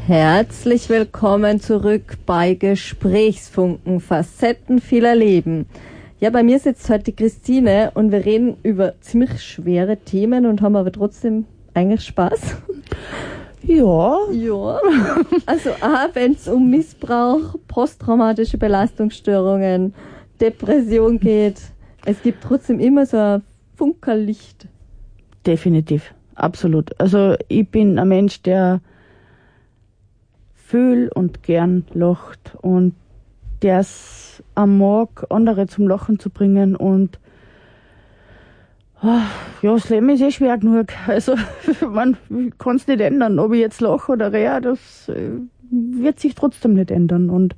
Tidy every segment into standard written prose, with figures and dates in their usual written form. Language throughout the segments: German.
Herzlich willkommen zurück bei Gesprächsfunken, Facetten vieler Leben. Ja, bei mir sitzt heute die Christine und wir reden über ziemlich schwere Themen und haben aber trotzdem eigentlich Spaß. Ja. Ja. Also auch wenn es um Missbrauch, posttraumatische Belastungsstörungen, Depression geht, es gibt trotzdem immer so ein Funkerl Licht. Definitiv, absolut. Also ich bin ein Mensch, der viel und gern lacht und der es am mag, andere zum Lachen zu bringen und ja, das Leben ist schwer genug. Also man kann es nicht ändern, ob ich jetzt lache oder rehe, das wird sich trotzdem nicht ändern und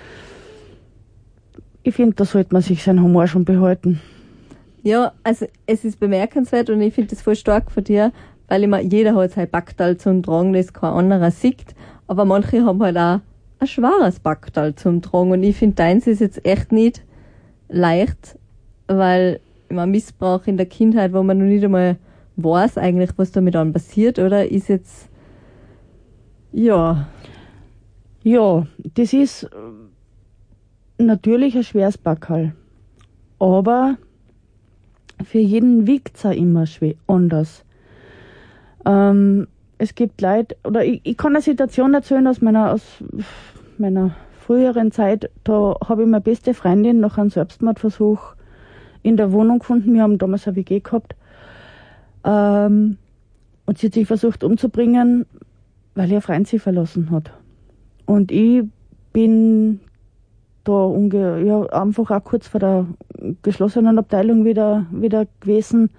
ich finde, da sollte man sich seinen Humor schon behalten. Ja, also es ist bemerkenswert und ich finde das voll stark von dir, weil immer jeder hat sein Backtal zum Tragen, das kein anderer sieht, aber manche haben halt auch ein schweres Backtal zum Tragen und ich finde, deins ist jetzt echt nicht leicht, weil immer Missbrauch in der Kindheit, wo man noch nicht einmal weiß eigentlich, was damit dann passiert, oder ist jetzt, ja. Ja, das ist natürlich ein schweres Backerl, aber für jeden wiegt es auch immer anders. Es gibt Leute, oder ich kann eine Situation erzählen aus meiner früheren Zeit. Da habe ich meine beste Freundin nach einem Selbstmordversuch in der Wohnung gefunden. Wir haben damals eine WG gehabt. Und sie hat sich versucht umzubringen, weil ihr Freund sie verlassen hat. Und ich bin da einfach auch kurz vor der geschlossenen Abteilung wieder gewesen.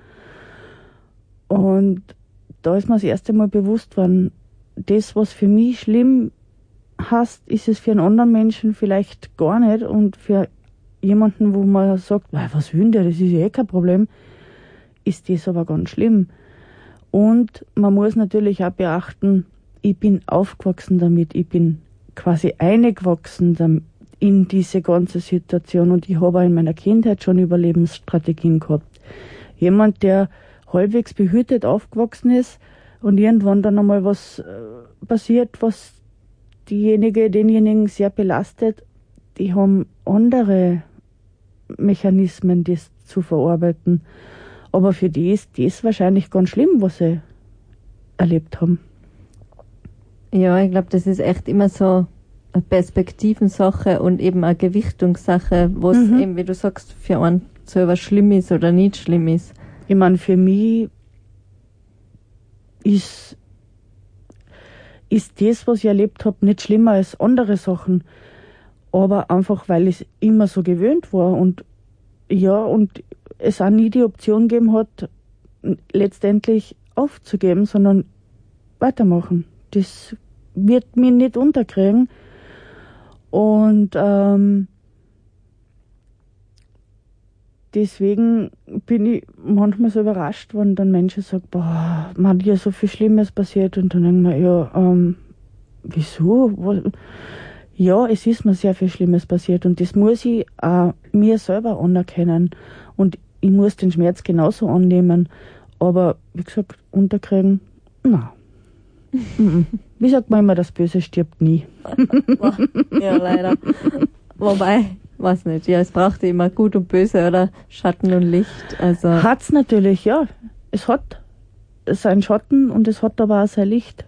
Und da ist mir das erste Mal bewusst worden, das, was für mich schlimm heißt, ist es für einen anderen Menschen vielleicht gar nicht. Und für jemanden, wo man sagt, was will der, das ist ja kein Problem, ist das aber ganz schlimm. Und man muss natürlich auch beachten, ich bin aufgewachsen damit, ich bin quasi eingewachsen in diese ganze Situation und ich habe auch in meiner Kindheit schon Überlebensstrategien gehabt. Jemand, der halbwegs behütet aufgewachsen ist und irgendwann dann einmal was passiert, was denjenigen sehr belastet, die haben andere Mechanismen, das zu verarbeiten. Aber für die ist das wahrscheinlich ganz schlimm, was sie erlebt haben. Ja, ich glaube, das ist echt immer so eine Perspektivensache und eben eine Gewichtungssache, was eben, wie du sagst, für einen selber schlimm ist oder nicht schlimm ist. Ich meine, für mich ist das, was ich erlebt habe, nicht schlimmer als andere Sachen. Aber einfach, weil ich es immer so gewöhnt war und es auch nie die Option gegeben hat, letztendlich aufzugeben, sondern weitermachen. Das wird mich nicht unterkriegen. Und deswegen bin ich manchmal so überrascht, wenn dann Menschen sagen, man hat ja so viel Schlimmes passiert und dann denken wir, wieso? Ja, es ist mir sehr viel Schlimmes passiert und das muss ich mir selber anerkennen und ich muss den Schmerz genauso annehmen, aber wie gesagt, unterkriegen, nein. Wie sagt man immer, das Böse stirbt nie. Ja, leider. Wobei, weiß nicht, ja, es braucht immer Gut und Böse oder Schatten und Licht. Also Hat's natürlich, ja. Es hat seinen Schatten und es hat aber auch sein Licht.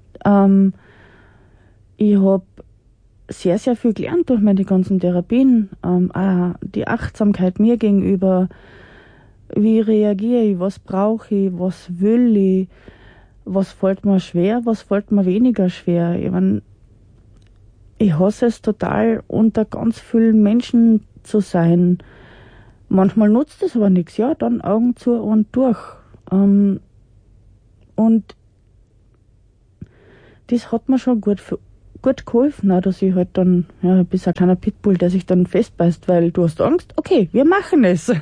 Ich habe sehr, sehr viel gelernt durch meine ganzen Therapien. Auch die Achtsamkeit mir gegenüber. Wie reagiere ich? Was brauche ich? Was will ich? Was fällt mir schwer? Was fällt mir weniger schwer? Ich meine, ich hasse es total, unter ganz vielen Menschen zu sein. Manchmal nutzt es aber nichts. Ja, dann Augen zu und durch. Und das hat mir schon gut geholfen, auch, dass ich halt dann, ja, bist ein kleiner Pitbull, der sich dann festbeißt, weil du hast Angst. Okay, wir machen es.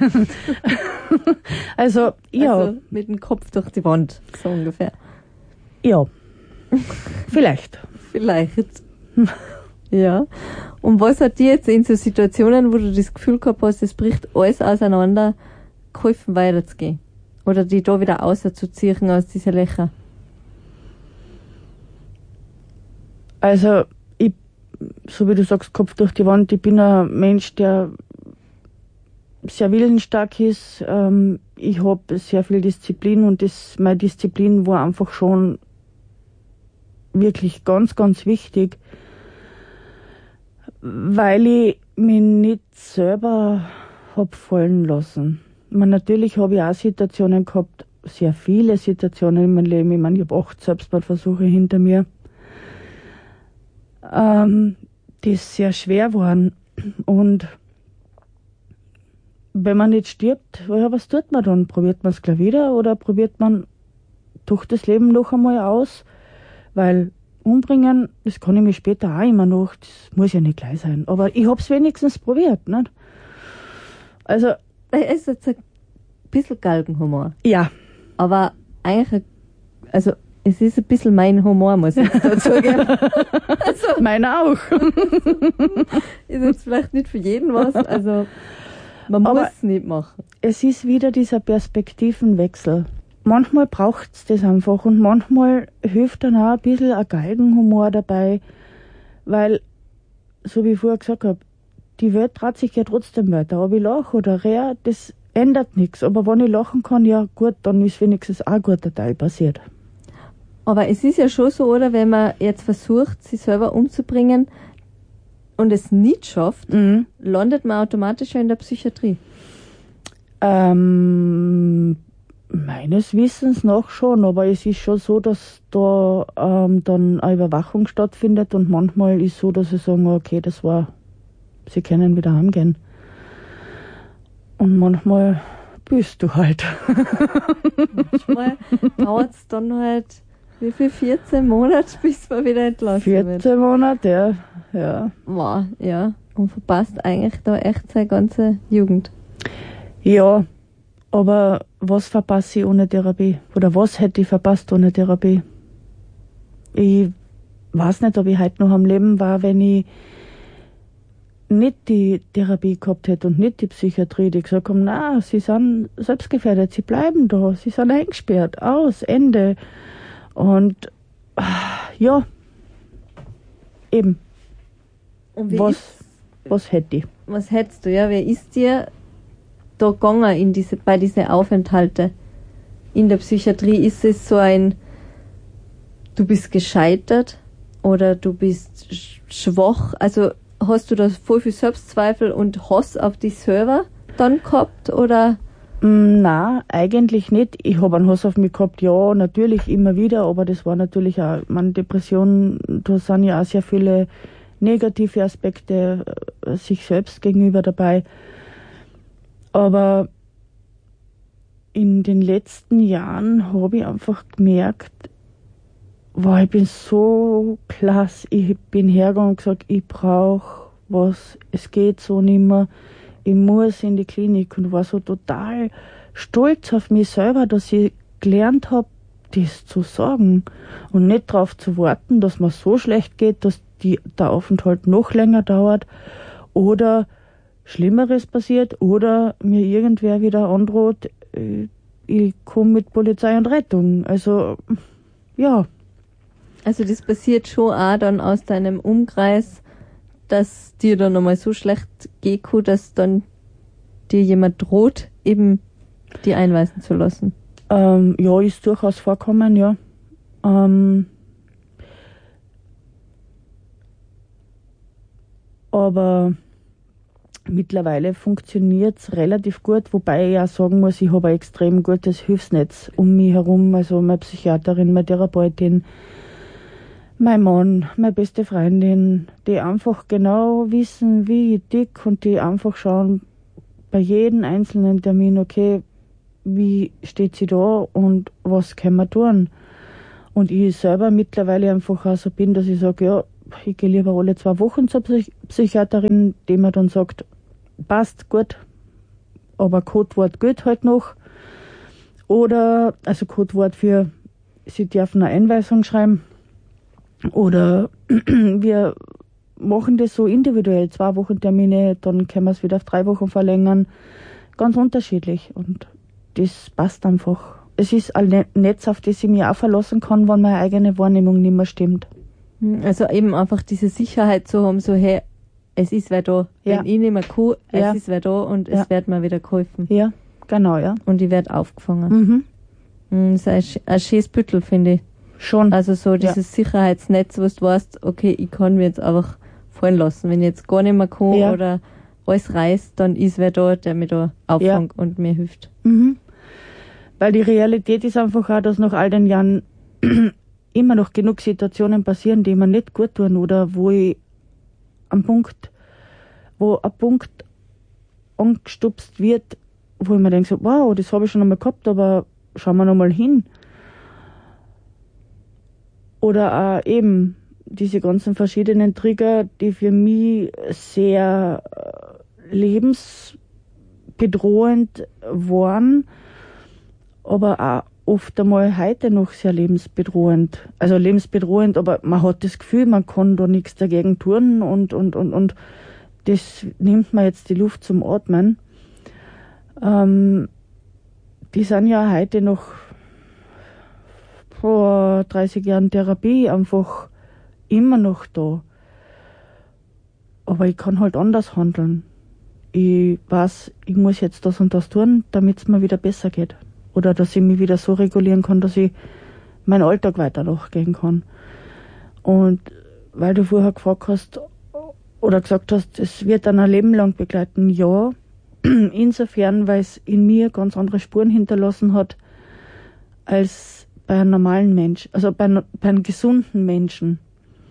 Also mit dem Kopf durch die Wand, so ungefähr. Ja, vielleicht. Vielleicht. Ja. Und was hat dir jetzt in so Situationen, wo du das Gefühl gehabt hast, es bricht alles auseinander, geholfen weiterzugehen? Oder die da wieder rauszuziehen aus diesen Löchern? Also, so wie du sagst, Kopf durch die Wand, ich bin ein Mensch, der sehr willensstark ist. Ich habe sehr viel Disziplin und meine Disziplin war einfach schon wirklich ganz, ganz wichtig, weil ich mich nicht selber hab fallen lassen. Natürlich habe ich auch Situationen gehabt, sehr viele Situationen in meinem Leben. Ich meine, ich habe 8 Selbstmordversuche hinter mir, die sehr schwer waren. Und wenn man nicht stirbt, ja, was tut man dann? Probiert man es gleich wieder oder probiert man durch das Leben noch einmal aus? Weil umbringen, das kann ich mich später auch immer noch, das muss ja nicht gleich sein. Aber ich habe es wenigstens probiert. Nicht? Also, Es ist jetzt ein bisschen Galgenhumor. ja. Aber eigentlich, also es ist ein bisschen mein Humor, muss ich jetzt dazu geben. Also, Meiner auch. ist jetzt vielleicht nicht für jeden was, also man Aber muss es nicht machen. Es ist wieder dieser Perspektivenwechsel. Manchmal braucht es das einfach und manchmal hilft dann auch ein bisschen ein Galgenhumor dabei, weil, so wie ich vorher gesagt habe, die Welt dreht sich ja trotzdem weiter. Ob ich lache oder rehe, das ändert nichts. Aber wenn ich lachen kann, ja gut, dann ist wenigstens auch ein guter Teil passiert. Aber es ist ja schon so, oder, wenn man jetzt versucht, sich selber umzubringen und es nicht schafft, landet man automatisch ja in der Psychiatrie. Meines Wissens nach schon, aber es ist schon so, dass da dann eine Überwachung stattfindet und manchmal ist so, dass sie sagen, okay, das war, sie können wieder heimgehen. Und manchmal bist du halt. Manchmal dauert es dann halt, wie viel, 14 Monate, bis man wieder entlassen wird. 14 Monate, ja. Wow, ja. Und verpasst eigentlich da echt seine ganze Jugend. Ja, aber was verpasse ich ohne Therapie? Oder was hätte ich verpasst ohne Therapie? Ich weiß nicht, ob ich heute noch am Leben war, wenn ich nicht die Therapie gehabt hätte und nicht die Psychiatrie, die gesagt haben, na, sie sind selbstgefährdet, sie bleiben da, sie sind eingesperrt, aus, Ende. Und ja, eben. Und Was hätte ich? was hättest du, ja? Wer ist dir da gegangen bei diesen Aufenthalte in der Psychiatrie? Ist es so ein, du bist gescheitert oder du bist schwach? Also hast du da voll viel Selbstzweifel und Hass auf dich selber dann gehabt oder? Nein, eigentlich nicht. Ich habe einen Hass auf mich gehabt, ja, natürlich immer wieder, aber das war natürlich auch, meine Depression, da sind ja auch sehr viele negative Aspekte sich selbst gegenüber dabei. Aber in den letzten Jahren habe ich einfach gemerkt, wow, ich bin so klasse, ich bin hergegangen und gesagt, ich brauche was, es geht so nicht mehr, ich muss in die Klinik und war so total stolz auf mich selber, dass ich gelernt habe, das zu sagen und nicht darauf zu warten, dass mir so schlecht geht, dass der Aufenthalt noch länger dauert oder Schlimmeres passiert oder mir irgendwer wieder androht, ich komme mit Polizei und Rettung. Also, ja. Also das passiert schon auch dann aus deinem Umkreis, dass dir dann nochmal so schlecht geht, dass dann dir jemand droht, eben die einweisen zu lassen. Ja, ist durchaus vorkommen, ja. Aber mittlerweile funktioniert es relativ gut, wobei ich auch sagen muss, ich habe ein extrem gutes Hilfsnetz um mich herum, also meine Psychiaterin, meine Therapeutin, mein Mann, meine beste Freundin, die einfach genau wissen, wie ich tick und die einfach schauen bei jedem einzelnen Termin, okay, wie steht sie da und was können wir tun? Und ich selber mittlerweile einfach auch so bin, dass ich sage, ja, ich gehe lieber alle 2 Wochen zur Psychiaterin, die mir dann sagt, passt, gut, aber Codewort gilt halt noch. Oder, also Codewort für, sie dürfen eine Einweisung schreiben. Oder wir machen das so individuell, 2 Wochen Termine, dann können wir es wieder auf 3 Wochen verlängern. Ganz unterschiedlich und das passt einfach. Es ist ein Netz, auf das ich mich auch verlassen kann, wenn meine eigene Wahrnehmung nicht mehr stimmt. Also eben einfach diese Sicherheit zu haben, so hey, es ist wer da. Ja. Wenn ich nicht mehr kann, Ja. es ist wer da und Ja. es wird mir wieder geholfen. Ja, genau, ja. Und ich werde aufgefangen. Das ist ein schönes Büttel, finde ich. Schon. Also so dieses Sicherheitsnetz, wo du weißt, okay, ich kann mich jetzt einfach fallen lassen. Wenn ich jetzt gar nicht mehr kann Ja. oder alles reißt, dann ist wer da, der mich da auffängt und mir hilft. Weil die Realität ist einfach auch, dass nach all den Jahren immer noch genug Situationen passieren, die mir nicht gut tun oder wo ein Punkt angestupst wird, wo ich mir denke, so, wow, das habe ich schon einmal gehabt, aber schauen wir noch mal hin. Oder auch eben diese ganzen verschiedenen Trigger, die für mich sehr lebensbedrohend waren, aber auch oft einmal heute noch sehr lebensbedrohend. Also lebensbedrohend, aber man hat das Gefühl, man kann da nichts dagegen tun und das nimmt mir jetzt die Luft zum Atmen. Die sind ja heute noch vor 30 Jahren Therapie einfach immer noch da. Aber ich kann halt anders handeln. Ich weiß, ich muss jetzt das und das tun, damit es mir wieder besser geht. Oder dass ich mich wieder so regulieren kann, dass ich meinen Alltag weiter nachgehen kann. Und weil du vorher gefragt hast oder gesagt hast, es wird dann ein Leben lang begleiten, ja, insofern, weil es in mir ganz andere Spuren hinterlassen hat, als bei einem normalen Mensch, also bei einem gesunden Menschen.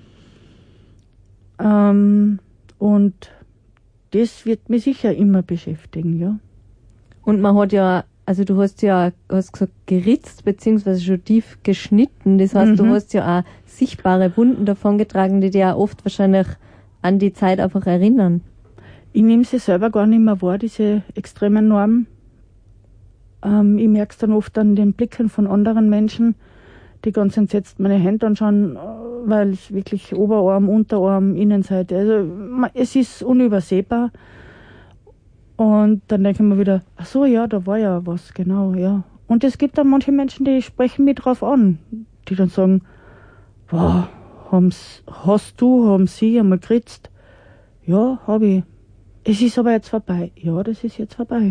Und das wird mich sicher immer beschäftigen, ja. Und man hat ja, also du hast ja, hast gesagt, geritzt, beziehungsweise schon tief geschnitten. Das heißt, du hast ja auch sichtbare Wunden davongetragen, die dir auch oft wahrscheinlich an die Zeit einfach erinnern. Ich nehme sie selber gar nicht mehr wahr, diese extremen Normen. Ich merke es dann oft an den Blicken von anderen Menschen, die ganz entsetzt meine Hände anschauen, weil es wirklich Oberarm, Unterarm, Innenseite, also es ist unübersehbar. Und dann denke ich mir wieder, ach so, ja, da war ja was, genau, ja. Und es gibt dann manche Menschen, die sprechen mich drauf an, die dann sagen, wow, haben Sie einmal geritzt? Ja, habe ich. Es ist aber jetzt vorbei. Ja, das ist jetzt vorbei.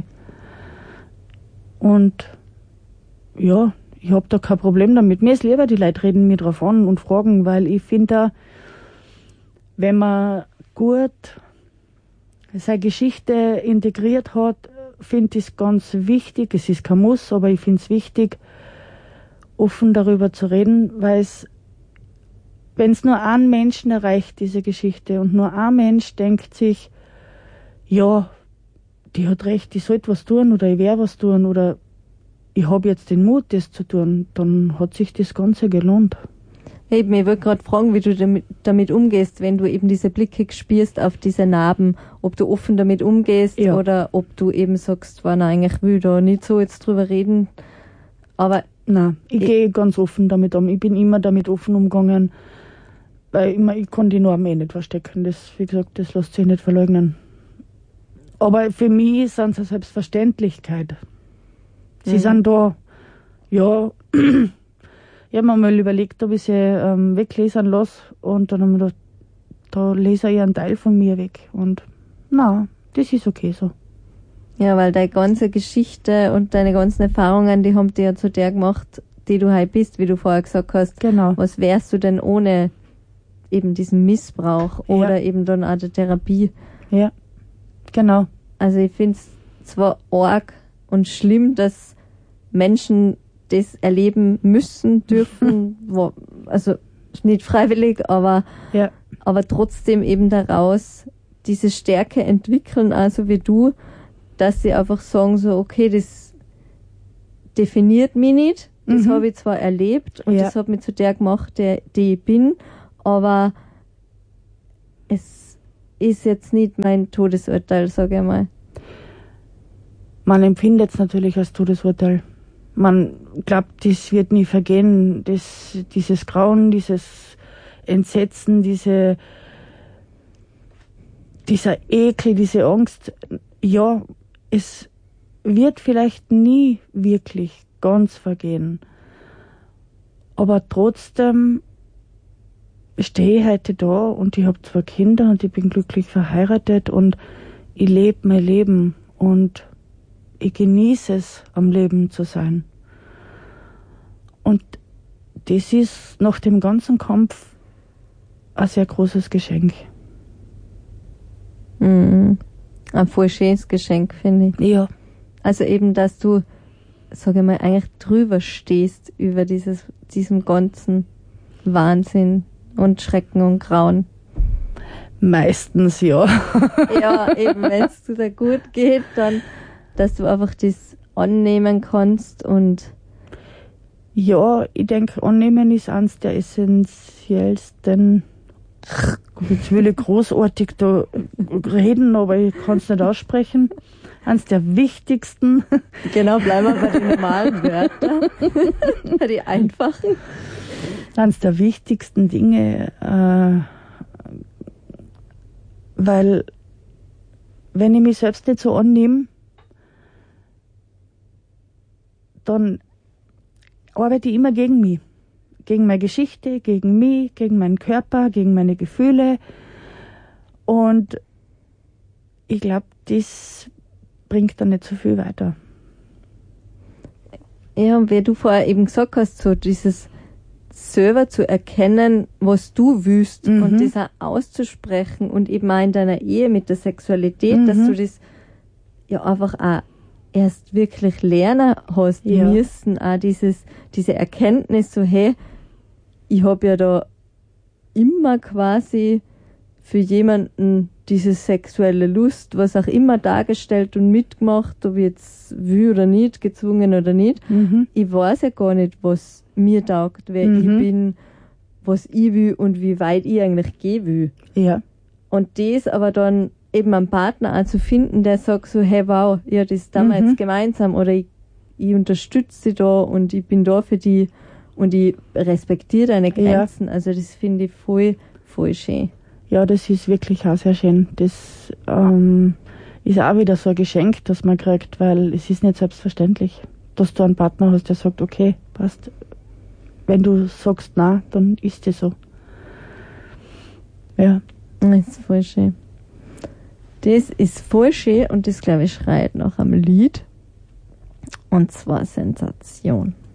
Und ja, ich habe da kein Problem damit. Mir ist lieber, die Leute reden mir drauf an und fragen, weil ich finde da, wenn man gut seine Geschichte integriert hat, finde ich es ganz wichtig. Es ist kein Muss, aber ich finde es wichtig, offen darüber zu reden, weil es, wenn es nur einen Menschen erreicht, diese Geschichte, und nur ein Mensch denkt sich, ja, die hat recht, ich sollte was tun oder ich werde was tun oder ich habe jetzt den Mut, das zu tun, dann hat sich das Ganze gelohnt. Eben, ich wollte gerade fragen, wie du damit umgehst, wenn du eben diese Blicke spürst auf diese Narben, ob du offen damit umgehst oder ob du eben sagst, war eigentlich will da nicht so jetzt drüber reden. Aber nein, ich gehe ganz offen damit um. Ich bin immer damit offen umgegangen, weil ich kann die Normen eh nicht verstecken. Das, wie gesagt, das lässt sich nicht verleugnen. Aber für mich sind es eine Selbstverständlichkeit. Sie sind da, ja. Ich habe mir mal überlegt, ob ich sie weglesen lasse. Und dann habe ich gedacht, da lese ich einen Teil von mir weg. Und na, das ist okay so. Ja, weil deine ganze Geschichte und deine ganzen Erfahrungen, die haben dich ja zu der gemacht, die du heute bist, wie du vorher gesagt hast. Genau. Was wärst du denn ohne eben diesen Missbrauch oder eben dann auch der Therapie? Ja, genau. Also ich finde es zwar arg und schlimm, dass Menschen das erleben müssen, dürfen, also nicht freiwillig, aber trotzdem eben daraus diese Stärke entwickeln, also wie du, dass sie einfach sagen so, okay, das definiert mich nicht, das habe ich zwar erlebt und das hat mich zu der gemacht, die ich bin, aber es ist jetzt nicht mein Todesurteil, sage ich mal. Man empfindet es natürlich als Todesurteil. Man glaubt, das wird nie vergehen, dieses Grauen, dieses Entsetzen, dieser Ekel, diese Angst. Ja, es wird vielleicht nie wirklich ganz vergehen. Aber trotzdem stehe ich heute da und ich habe 2 Kinder und ich bin glücklich verheiratet und ich lebe mein Leben und ich genieße es, am Leben zu sein. Und das ist nach dem ganzen Kampf ein sehr großes Geschenk. Mhm. Ein voll schönes Geschenk, finde ich. Ja. Also eben, dass du, sage ich mal, eigentlich drüber stehst über diesem ganzen Wahnsinn und Schrecken und Grauen. Meistens ja. Ja, eben, wenn es dir gut geht, dann, dass du einfach das annehmen kannst und Ja, ich denke, annehmen ist eines der essentiellsten. Jetzt will ich großartig da reden, aber ich kann es nicht aussprechen. Eines der wichtigsten. genau, bleiben wir bei den normalen Wörtern, bei den einfachen. Eines der wichtigsten Dinge, weil wenn ich mich selbst nicht so annehme, dann arbeite ich immer gegen mich. Gegen meine Geschichte, gegen mich, gegen meinen Körper, gegen meine Gefühle. Und ich glaube, das bringt dann nicht so viel weiter. Ja, und wie du vorher eben gesagt hast, so dieses selber zu erkennen, was du willst und das auch auszusprechen und eben auch in deiner Ehe mit der Sexualität, dass du das ja einfach auch erst wirklich lernen hast müssen, auch diese Erkenntnis so, hey, ich habe ja da immer quasi für jemanden diese sexuelle Lust, was auch immer dargestellt und mitgemacht, ob ich jetzt will oder nicht, gezwungen oder nicht. Ich weiß ja gar nicht, was mir taugt, wer ich bin, was ich will und wie weit ich eigentlich gehen will. Ja. Und das aber dann eben einen Partner auch zu finden, der sagt so, hey wow, ja, das tun wir jetzt gemeinsam oder ich unterstütze dich da und ich bin da für dich und ich respektiere deine Grenzen. Ja. Also das finde ich voll, voll schön. Ja, das ist wirklich auch sehr schön. Das ist auch wieder so ein Geschenk, das man kriegt, weil es ist nicht selbstverständlich, dass du einen Partner hast, der sagt, okay, passt. Wenn du sagst, nein, dann ist es so. Ja. Das ist voll schön. Das ist voll schön und das, glaube ich, schreit nach einem Lied. Und zwar Sensation.